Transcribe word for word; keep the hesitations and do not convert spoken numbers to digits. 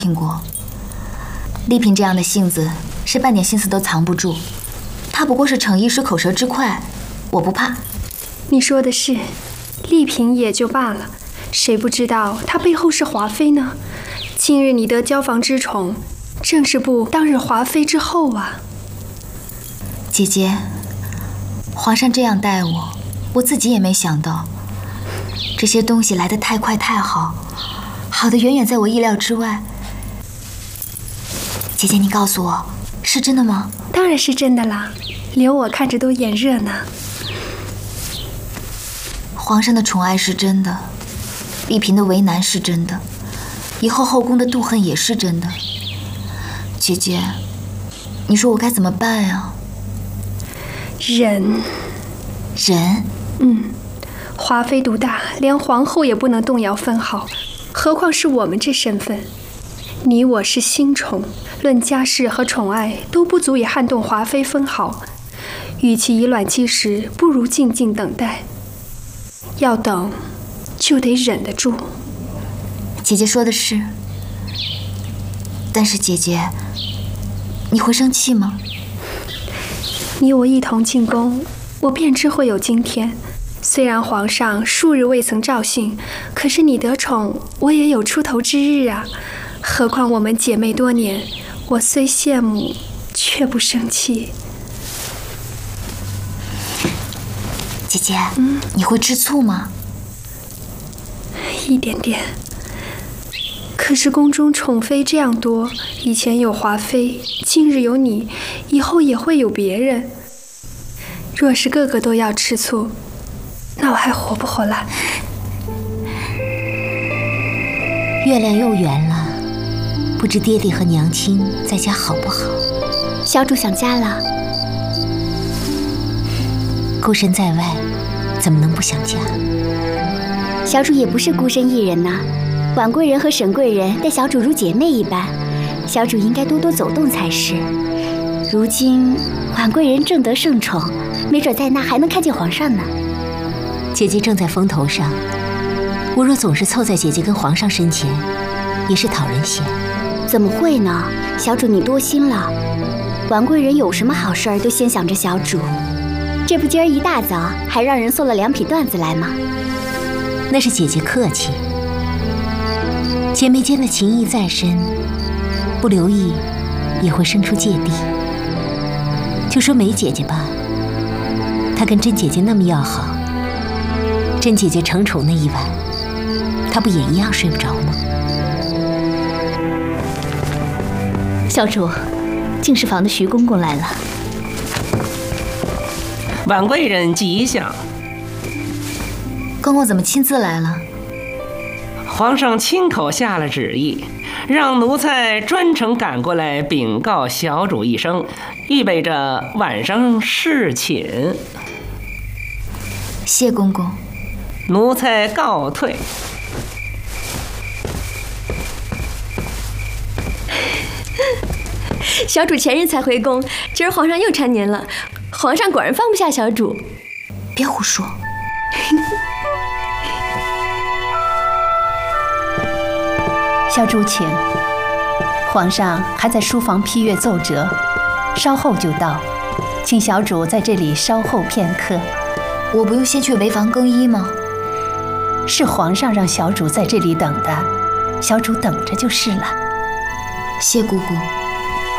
苹果，丽嫔这样的性子是半点心思都藏不住，她不过是逞一时口舌之快，我不怕。 你说的是，丽嫔也就罢了，谁不知道她背后是华妃呢？今日你得交房之宠，正是步当日华妃之后啊。 姐姐，皇上这样待我，我自己也没想到，这些东西来得太快太好，好的远远在我意料之外。姐姐，你告诉我，是真的吗？ 当然是真的啦，连我看着都眼热呢。 皇上的宠爱是真的，丽嫔的为难是真的，以后后宫的妒恨也是真的。姐姐，你说我该怎么办呀？ 忍。 忍？ 嗯，华妃独大，连皇后也不能动摇分毫，何况是我们这身份？你我是新宠，论家世和宠爱都不足以撼动华妃分毫。与其以卵击石，不如静静等待。要等，就得忍得住。 姐姐说的是，但是姐姐，你会生气吗？ 你我一同进宫，我便知会有今天。虽然皇上数日未曾召幸，可是你得宠，我也有出头之日啊。何况我们姐妹多年，我虽羡慕，却不生气。 姐姐，嗯，你会吃醋吗？ 一点点。可是宫中宠妃这样多，以前有华妃，今日有你，以后也会有别人。若是个个都要吃醋，那我还活不活了？ 月亮又圆了，不知爹爹和娘亲在家好不好？ 小主想家了。 孤身在外，怎么能不想家？ 小主也不是孤身一人呐，婉贵人和沈贵人待小主如姐妹一般，小主应该多多走动才是。如今婉贵人正得圣宠，没准在那还能看见皇上呢。 姐姐正在风头上，我若总是凑在姐姐跟皇上身前，也是讨人嫌。 怎么会呢？小主你多心了，婉贵人有什么好事儿都先想着小主。这不今儿一大早还让人送了两匹缎子来吗？ 那是姐姐客气，姐妹间的情谊再深，不留意也会生出芥蒂。就说梅姐姐吧，她跟甄姐姐那么要好，甄姐姐承宠那一晚，她不也一样睡不着吗？ 小主，敬事房的徐公公来了。 婉贵人吉祥。 公公怎么亲自来了？ 皇上亲口下了旨意，让奴才专程赶过来禀告小主一声，预备着晚上侍寝。 谢公公。 奴才告退。 小主前日才回宫，今儿皇上又缠您了。皇上果然放不下小主。 别胡说。 小主请。皇上还在书房批阅奏折，稍后就到，请小主在这里稍后片刻。 我不用先去潍房更衣吗？ 是皇上让小主在这里等的，小主等着就是了。 谢姑姑。